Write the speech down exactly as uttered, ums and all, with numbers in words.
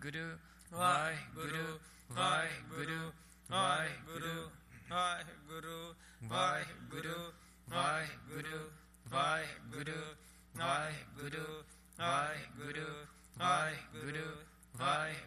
Waheguru Waheguru Waheguru Waheguru Waheguru Waheguru Waheguru Waheguru Waheguru Waheguru Waheguru Waheguru Waheguru